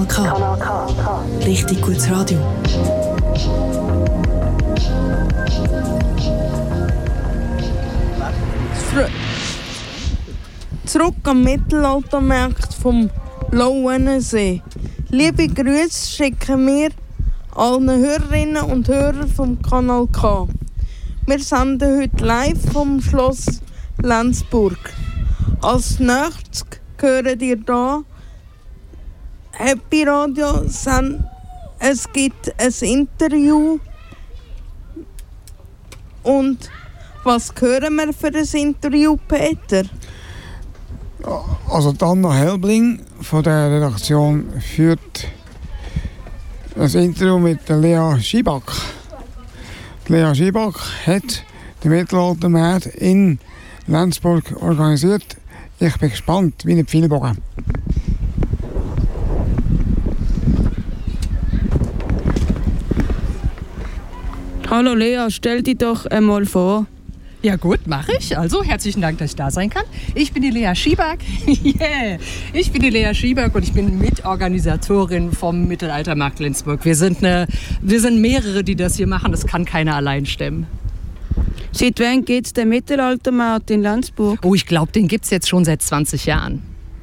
K. Richtig gutes Radio. Zurück am Mittelaltermarkt vom Lauennensee. Liebe Grüße schicken wir allen Hörerinnen und Hörern vom Kanal K. Wir senden heute live vom Schloss Lenzburg. Als nächstes hören ihr hier Happy Radio. Es gibt ein Interview. Und was hören wir für ein Interview, Peter? Also Anna Helbling von der Redaktion führt ein Interview mit Lea Schiebak. Lea Schiebak hat den Mittelaltermarkt in Lenzburg organisiert. Ich bin gespannt, wie in Pfeilbogen. Hallo Lea, stell dich doch einmal vor. Ja gut, mache ich. Also herzlichen Dank, dass ich da sein kann. Ich bin die Lea Schiebak. Yeah. Ich bin die Lea Schiebak und ich bin Mitorganisatorin vom Mittelaltermarkt Lenzburg. Wir sind mehrere, die das hier machen. Das kann keiner allein stemmen. Seit wann gibt es den Mittelaltermarkt in Lenzburg? Oh, ich glaube, den gibt es jetzt schon seit 20 Jahren.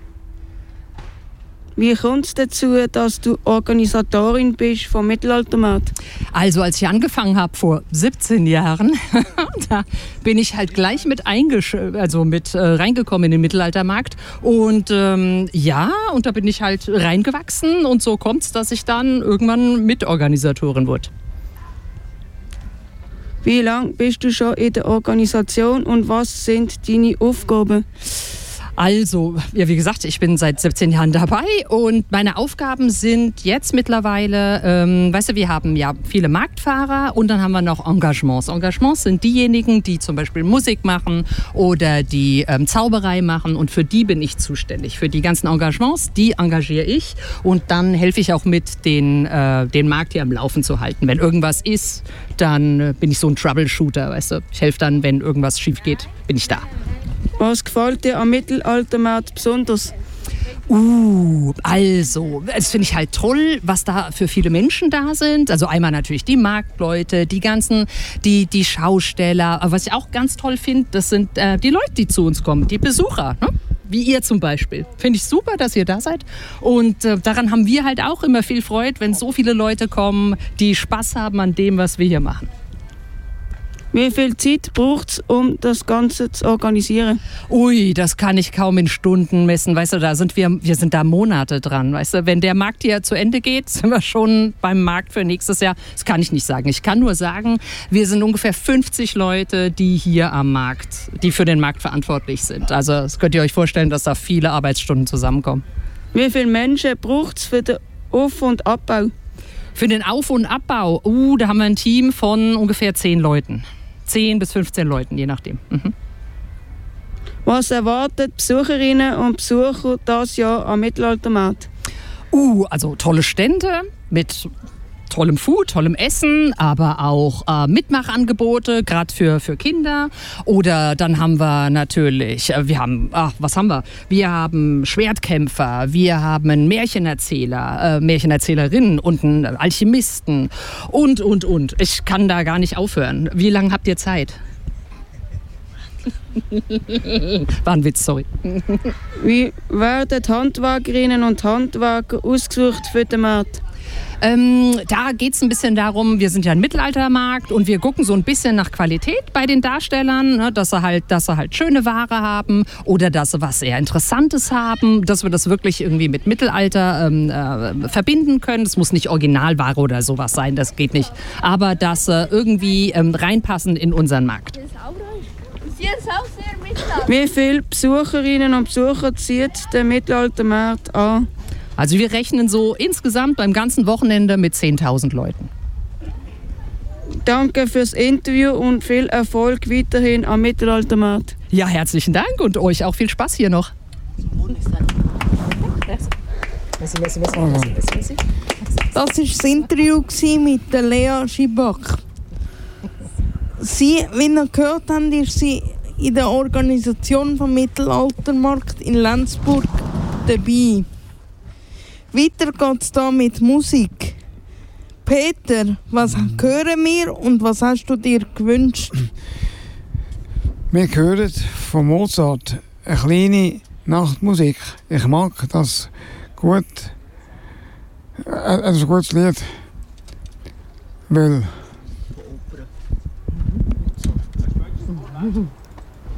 Wie kommt es dazu, dass du Organisatorin bist vom Mittelaltermarkt? Also als ich angefangen habe vor 17 Jahren, da bin ich halt gleich mit reingekommen in den Mittelaltermarkt. Und und da bin ich halt reingewachsen. Und so kommt es, dass ich dann irgendwann Mitorganisatorin wurde. Wie lange bist du schon in der Organisation und was sind deine Aufgaben? Also, ja, wie gesagt, ich bin seit 17 Jahren dabei und meine Aufgaben sind jetzt mittlerweile, wir haben ja viele Marktfahrer und dann haben wir noch Engagements. Engagements sind diejenigen, die zum Beispiel Musik machen oder die Zauberei machen und für die bin ich zuständig. Für die ganzen Engagements, die engagiere ich und dann helfe ich auch mit, den Markt hier am Laufen zu halten. Wenn irgendwas ist, dann bin ich so ein Troubleshooter, weißt du. Ich helfe dann, wenn irgendwas schief geht, bin ich da. Was gefällt dir am Mittelaltermarkt besonders? Also, das finde ich halt toll, was da für viele Menschen da sind. Also einmal natürlich die Marktleute, die ganzen, die Schausteller. Aber was ich auch ganz toll finde, das sind die Leute, die zu uns kommen, die Besucher, ne? Wie ihr zum Beispiel. Finde ich super, dass ihr da seid. Und daran haben wir halt auch immer viel Freude, wenn so viele Leute kommen, die Spaß haben an dem, was wir hier machen. Wie viel Zeit braucht es, um das Ganze zu organisieren? Ui, das kann ich kaum in Stunden messen. Weißt du, wir sind da Monate dran. Weißt du, wenn der Markt hier zu Ende geht, sind wir schon beim Markt für nächstes Jahr. Das kann ich nicht sagen. Ich kann nur sagen, wir sind ungefähr 50 Leute, die hier am Markt, die für den Markt verantwortlich sind. Also das könnt ihr euch vorstellen, dass da viele Arbeitsstunden zusammenkommen. Wie viele Menschen braucht es für den Auf- und Abbau? Für den Auf- und Abbau, da haben wir ein Team von ungefähr 10 Leuten. 10 bis 15 Leuten, je nachdem. Mhm. Was erwarten Besucherinnen und Besucher dieses Jahr am Mittelaltermarkt? Also tolle Stände mit tollem Food, tollem Essen, aber auch Mitmachangebote, gerade für Kinder. Oder dann haben wir natürlich, wir haben Schwertkämpfer, wir haben einen Märchenerzähler, Märchenerzählerinnen und einen Alchemisten und. Ich kann da gar nicht aufhören. Wie lange habt ihr Zeit? War ein Witz, sorry. Wie werden Handwerkerinnen und Handwerker ausgesucht für den Markt? Da geht es ein bisschen darum, wir sind ja ein Mittelaltermarkt und wir gucken so ein bisschen nach Qualität bei den Darstellern, ne, dass sie halt schöne Ware haben oder dass sie was sehr Interessantes haben, dass wir das wirklich irgendwie mit Mittelalter verbinden können. Es muss nicht Originalware oder sowas sein, das geht nicht. Aber dass sie irgendwie reinpassen in unseren Markt. Wie viele Besucherinnen und Besucher zieht der Mittelaltermarkt an? Also wir rechnen so insgesamt beim ganzen Wochenende mit 10.000 Leuten. Danke fürs Interview und viel Erfolg weiterhin am Mittelaltermarkt. Ja, herzlichen Dank und euch auch viel Spaß hier noch. Das war das Interview mit der Lea Schiebak. Sie, wie ihr gehört habt, ist sie in der Organisation vom Mittelaltermarkt in Lenzburg dabei. Weiter geht es hier mit Musik. Peter, was hören wir und was hast du dir gewünscht? Wir hören von Mozart eine kleine Nachtmusik. Ich mag das gut. Es ist ein gutes Lied. Weil